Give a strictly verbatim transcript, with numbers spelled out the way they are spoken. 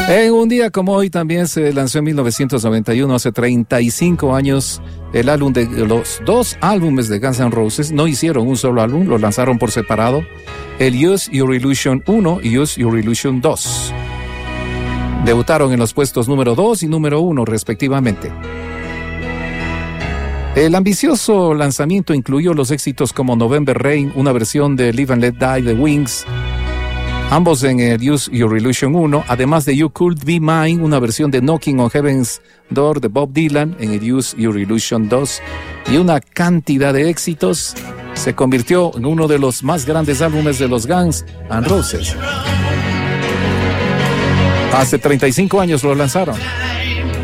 En un día como hoy también se lanzó en mil novecientos noventa y uno, hace treinta y cinco años, el álbum de los dos álbumes de Guns N' Roses. No hicieron un solo álbum, lo lanzaron por separado. El Use Your Illusion uno y Use Your Illusion dos. Debutaron en los puestos número dos y número uno respectivamente. El ambicioso lanzamiento incluyó los éxitos como November Rain, una versión de Live and Let Die de Wings, ambos en el Use Your Illusion uno, además de You Could Be Mine, una versión de Knocking on Heaven's Door de Bob Dylan en el Use Your Illusion dos, y una cantidad de éxitos. Se convirtió en uno de los más grandes álbumes de los Guns N' Roses. Hace treinta y cinco años lo lanzaron.